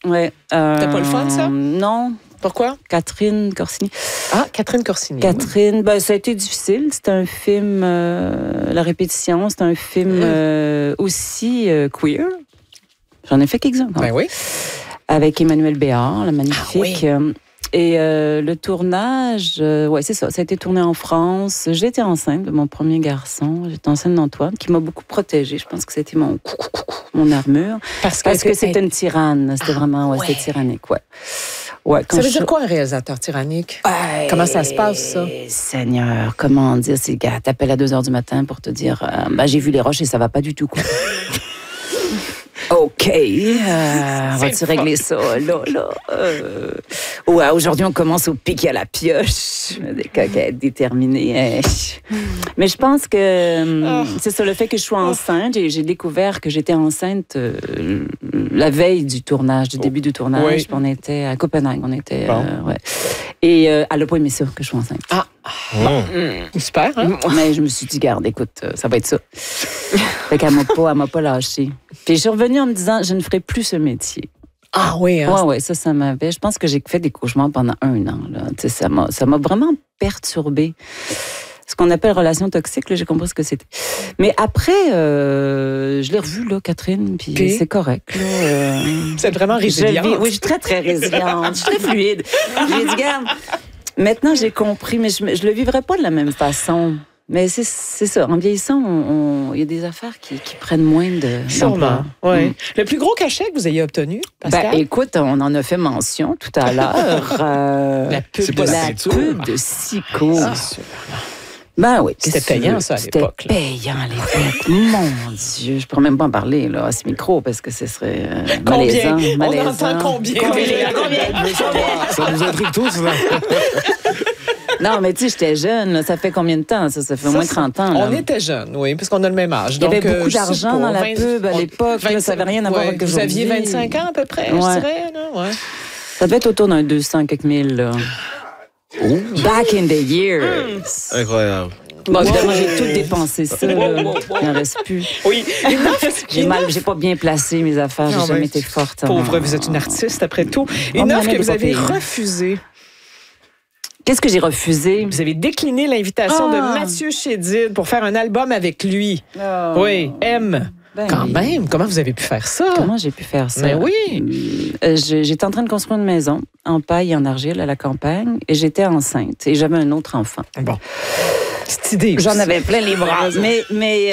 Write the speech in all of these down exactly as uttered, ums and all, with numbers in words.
Ouais. Euh, C'était pas le fun, ça? Non. Pourquoi? Catherine Corsini. Ah, Catherine Corsini. Catherine, ben, ça a été difficile. C'était un film, euh, La répétition, c'était un film euh, aussi euh, queer. J'en ai fait quelques-uns. Ben oui. Avec Emmanuel Béard, la magnifique. Ah oui. Et euh, le tournage, euh, ouais, c'est ça. Ça a été tourné en France. J'étais enceinte de mon premier garçon. J'étais enceinte d'Antoine, qui m'a beaucoup protégée. Je pense que c'était mon coucou, coucou, mon armure. Parce que, Parce que que c'était une tyranne. C'était vraiment, ouais, ouais. c'était tyrannique, ouais. Ouais, Ça veut je... dire quoi, un réalisateur tyrannique? Ouais, comment ça se passe, ça? Seigneur, comment dire? C'est le gars t'appelle à deux heures du matin pour te dire euh, bah, j'ai vu les roches et ça va pas du tout, quoi. OK, euh, on va-tu régler ça, là, là? Euh... Ouais, aujourd'hui, on commence au pic à la pioche. Des coquettes déterminées. Mais je pense que oh. c'est ça, le fait que je sois enceinte. J'ai, j'ai découvert que j'étais enceinte euh, la veille du tournage, du début du tournage. Oui. Puis on était à Copenhague. On était, bon. euh, ouais. Et euh, elle n'a pas aimé ça, que je sois enceinte. Ah! Bon. Mmh. Super, hein? Mais je me suis dit, garde, écoute, ça va être ça. Fait qu'elle m'a pas, elle m'a pas lâchée. Puis je suis revenue en me disant, je ne ferai plus ce métier. Ah oui, hein? Ouais, ouais, ça, ça m'avait. Je pense que j'ai fait des cauchemars pendant un an, là. Tu sais, ça m'a, ça m'a vraiment perturbée. Ce qu'on appelle relation toxique, là, j'ai compris ce que c'était. Mais après, euh, je l'ai revue, là, Catherine, puis, puis c'est correct, là. Euh, c'est vraiment résiliente. Oui, je suis très, très résiliente. Je suis très fluide. J'ai dit, garde. Maintenant, j'ai compris, mais je ne le vivrai pas de la même façon. Mais c'est, c'est ça. En vieillissant, il y a des affaires qui, qui prennent moins de... Sûrement, oui. Mm. Le plus gros cachet que vous ayez obtenu, Pascal? Ben, écoute, on en a fait mention tout à l'heure. Euh, la pub, de, la pub de Sico. Ah, sûr. Ben oui. C'était payant, ça, à l'époque. C'était payant, à l'époque. Mon Dieu, je ne pourrais même pas en parler là, à ce micro parce que ce serait euh, combien? malaisant. malaisant. On entend combien? Combien? combien? Ça nous intrigue tous, là. Non, mais tu sais, j'étais jeune. Là. Ça fait combien de temps? Ça, ça fait au moins trente ans. Là. On était jeunes, oui, parce qu'on a le même âge. Il y avait donc, beaucoup euh, d'argent dans la vingt, pub à l'époque. vingt, là, ça n'avait rien à voir ouais, avec vous aujourd'hui. Vous aviez vingt-cinq ans à peu près, ouais. je dirais. Là, ouais. Ça devait être autour d'un deux cents quelques mille. Là. Oh. Back in the years. Incroyable. Bon, évidemment, j'ai tout dépensé ça. Là. Il n'en reste plus. Oui. J'ai mal, j'ai pas bien placé mes affaires. J'ai non, jamais été forte. Pauvre, vous êtes une artiste après tout. Une offre que vous avez refusée. Qu'est-ce que j'ai refusé? Vous avez décliné l'invitation ah. de Mathieu Chédid pour faire un album avec lui. Oh. Oui, M. Ben Quand oui. même, comment vous avez pu faire ça? Comment j'ai pu faire ça? Ben oui. Euh, j'étais en train de construire une maison en paille et en argile à la campagne et j'étais enceinte et j'avais un autre enfant. Bon. Cette idée. J'en avais plein les bras. mais mais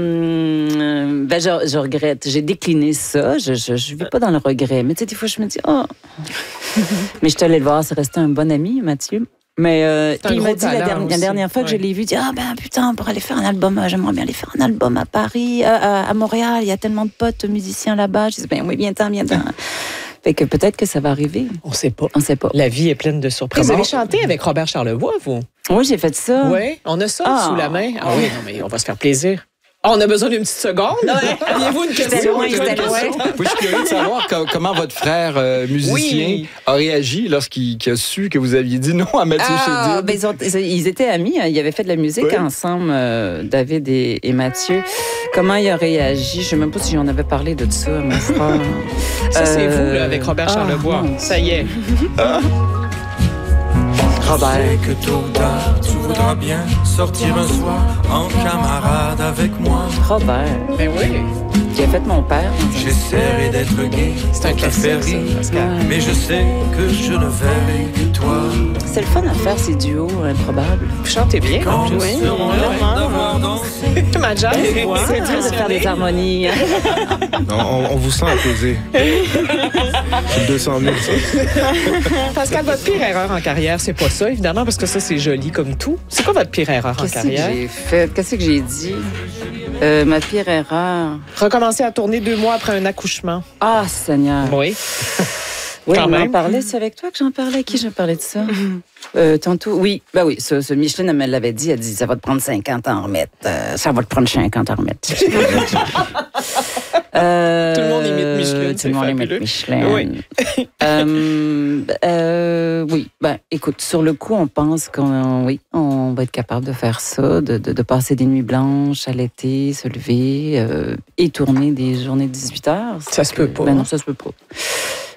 euh, ben je, je regrette. J'ai décliné ça. Je je, je vis pas dans le regret. Mais tu sais, des fois, je me dis, oh. Mais je suis allée le voir. C'est resté un bon ami, Mathieu. Mais euh, il m'a dit la dernière, la dernière fois que ouais. je l'ai vu, dit ah ben putain, pour aller faire un album, j'aimerais bien aller faire un album à Paris, à, à Montréal. Il y a tellement de potes musiciens là-bas. Je dis ben oui, viens-t'en, viens-t'en. Fait que peut-être que ça va arriver. On sait pas. On sait pas. La vie est pleine de surprises. Comment? Vous avez chanté avec Robert Charlevoix, vous? Oui, j'ai fait ça. Oui, on a ça ah. sous la main. Ah oui, non, mais on va se faire plaisir. Oh, on a besoin d'une petite seconde. Aviez-vous une question? Oui, je suis curieux de savoir que, comment votre frère euh, musicien oui. a réagi lorsqu'il a su que vous aviez dit non à Mathieu ah, Chédid. Ben ils, ont, ils étaient amis. Ils avaient fait de la musique oui. ensemble, euh, David et, et Mathieu. Comment il a réagi? Je ne sais même pas si j'en avais parlé de ça à mon frère. Ça, euh, c'est vous, là, avec Robert Charlevoix. Ah, ça y est. Ah. Robert. Je sais que tôt ou tard, tu voudras bien sortir un soir en camarade avec moi. Robert. Ben oui. Qui a fait mon père. J'essaierai d'être gai. C'est un classique, ça, mais je sais que je ne verrai que toi. C'est le fun à faire, ces duos improbables. Vous chantez bien. Quand nous oui, serons là d'avoir dansé. Ma jazz, c'est dur de faire des harmonies. on, on, on vous sent applaudir. C'est deux cent mille, ça. Pascal, votre pire erreur en carrière, c'est pas ça, évidemment, parce que ça, c'est joli comme tout. C'est quoi votre pire erreur Qu'est-ce en carrière? Qu'est-ce que j'ai fait? Qu'est-ce que j'ai dit? Euh, ma pire erreur. Recommencer à tourner deux mois après un accouchement. Ah, Seigneur. Oui. Oui, Quand on même. en parlait. C'est avec toi que j'en parlais. À qui je parlais de ça? Mm-hmm. euh, tantôt, oui. Ben oui, ce, ce Micheline, elle me l'avait dit. Elle dit, ça va te prendre cinquante ans à en remettre. Euh, ça va te prendre cinquante ans à en remettre. euh, tout le monde imite Micheline. Tout le monde imite Micheline. Oui. euh, euh, oui. Ben, écoute, sur le coup, on pense qu'on oui, on va être capable de faire ça, de, de, de passer des nuits blanches à l'été, se lever euh, et tourner des journées de dix-huit heures. Ça se peut pas. Ben non, ça se peut pas.